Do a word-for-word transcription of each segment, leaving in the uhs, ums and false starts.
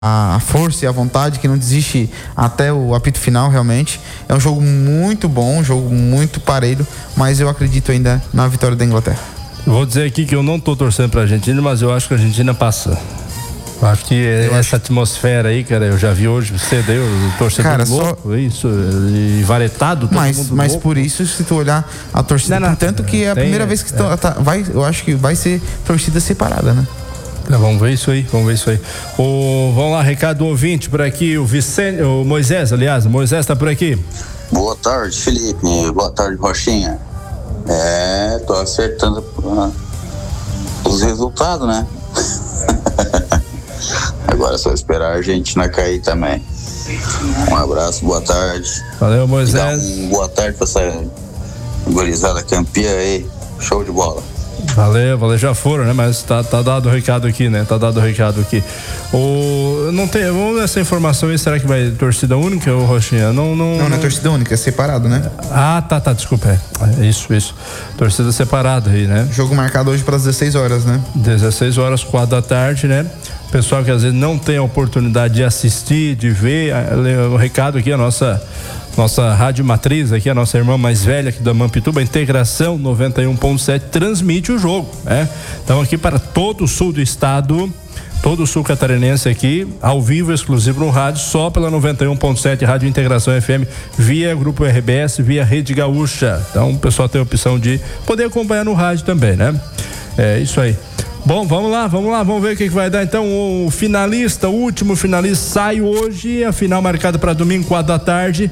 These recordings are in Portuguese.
a força e a vontade, que não desiste até o apito final. Realmente é um jogo muito bom, um jogo muito parelho, mas eu acredito ainda na vitória da Inglaterra. Vou dizer aqui que eu não tô torcendo pra Argentina, mas eu acho que a Argentina passa. Eu acho que eu essa acho... atmosfera aí, cara, eu já vi hoje cedo aí, o torcedor cara, louco, só... isso, e varetado, todo mas, mundo mas louco. Por isso, se tu olhar a torcida, não, não, tanto que é a tem, primeira vez que tu, é. tá, vai, eu acho que vai ser torcida separada, né? Tá, vamos ver isso aí, vamos ver isso aí. O, vamos lá, recado do ouvinte por aqui, o Vicente, o Moisés, aliás, o Moisés tá por aqui. Boa tarde, Felipe, boa tarde, Rochinha. É, tô acertando uh, os resultados, né? Agora é só esperar a Argentina cair também. Um abraço, boa tarde. Valeu, Moisés. Um boa tarde pra essa gorizada campeã aí. Show de bola. Valeu, valeu, já foram, né? Mas tá, tá dado o recado aqui, né? Tá dado o recado aqui. O, não tem, vamos nessa informação aí, será que vai torcida única ou Rochinha? Não, não, não, não é torcida única, é separado, né? Ah, tá, tá, desculpa, é, isso, isso. Torcida separada aí, né? Jogo marcado hoje para as dezesseis horas, né? dezesseis horas, quatro da tarde, né? Pessoal que às vezes não tem a oportunidade de assistir, de ver, o recado aqui, a nossa nossa rádio matriz aqui, a nossa irmã mais velha aqui da Mampituba, Integração noventa e um ponto sete, transmite o jogo, né? Então aqui para todo o sul do estado, todo o sul catarinense aqui, ao vivo, exclusivo no rádio, só pela noventa e um ponto sete, Rádio Integração F M, via Grupo R B S, via Rede Gaúcha. Então o pessoal tem a opção de poder acompanhar no rádio também, né? É isso aí. Bom, vamos lá, vamos lá, vamos ver o que, que vai dar. Então, o finalista, o último finalista sai hoje, a final marcada para domingo, quatro da tarde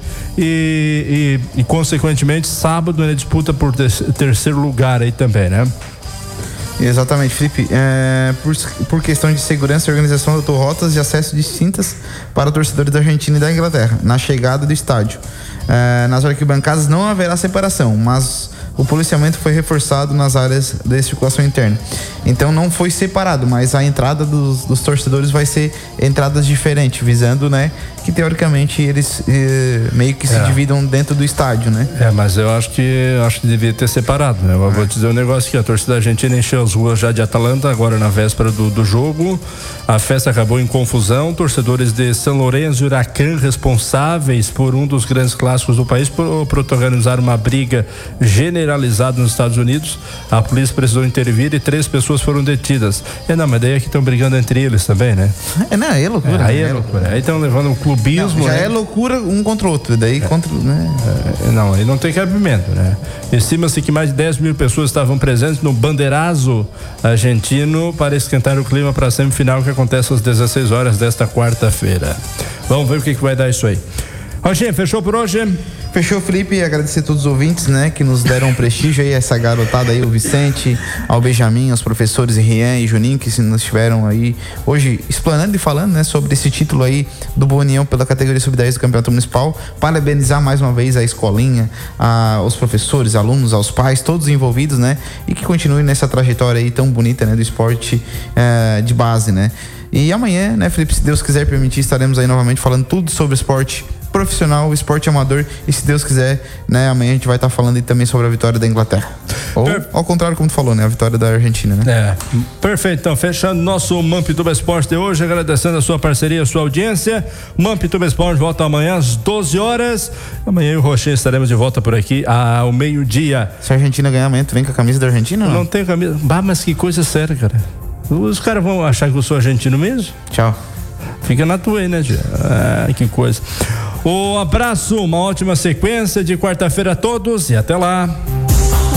e, e, e consequentemente, sábado, né, disputa por ter, terceiro lugar aí também, né? Exatamente, Felipe. É, por, por questão de segurança e organização, adotou rotas de acesso distintas para torcedores da Argentina e da Inglaterra, na chegada do estádio. É, nas arquibancadas não haverá separação, mas o policiamento foi reforçado nas áreas de circulação interna. Então não foi separado, mas a entrada dos, dos torcedores vai ser entradas diferentes, visando, né, que teoricamente eles eh, meio que se é. dividam dentro do estádio, né? É, mas eu acho que acho que devia ter separado, né? Eu é. vou te dizer um negócio aqui, a torcida argentina encheu as ruas já de Atalanta, agora na véspera do, do jogo. A festa acabou em confusão. Torcedores de São Lourenço e Huracan, responsáveis por um dos grandes clássicos do país, por protagonizar uma briga generalizada nos Estados Unidos. A polícia precisou intervir e três pessoas foram detidas. É, não, mas daí aqui estão brigando entre eles também, né? É, não, aí é loucura. É, aí é é loucura. Aí estão levando um clubismo. Não, já né? é loucura um contra o outro, daí é. contra, né? É, não, aí não tem cabimento, né? Estima-se que mais de dez mil pessoas estavam presentes no bandeirazo argentino para esquentar o clima para a semifinal que acontece às dezesseis horas desta quarta-feira. Vamos ver o que, que vai dar isso aí. Rochinha, fechou por hoje? Fechou, Felipe, e agradecer a todos os ouvintes, né, que nos deram um prestígio aí, essa garotada aí, o Vicente, ao Benjamin, aos professores Rian e Juninho, que nos estiveram aí hoje explanando e falando, né, sobre esse título aí do Boa União pela categoria sub dez do Campeonato Municipal. Parabenizar mais uma vez a escolinha, a, os professores, alunos, aos pais, todos envolvidos, né, e que continue nessa trajetória aí tão bonita, né, do esporte eh, de base, né. E amanhã, né, Felipe, se Deus quiser permitir, estaremos aí novamente falando tudo sobre esporte profissional, esporte amador, e se Deus quiser, né, amanhã a gente vai estar tá falando aí também sobre a vitória da Inglaterra. Ou, per... ao contrário, como tu falou, né, a vitória da Argentina, né? É, perfeito. Então, fechando nosso Mampituba Esporte de hoje, agradecendo a sua parceria, a sua audiência. Mampituba Esporte volta amanhã às doze horas. Amanhã eu e o Rochinha estaremos de volta por aqui ao meio-dia. Se a Argentina ganhar amanhã, tu vem com a camisa da Argentina ou não? Não tenho camisa. Bah, mas que coisa séria, cara. Os caras vão achar que eu sou argentino mesmo? Tchau. Fica na tua aí, né, tia? Ah, que coisa. Um abraço, uma ótima sequência de quarta-feira a todos e até lá.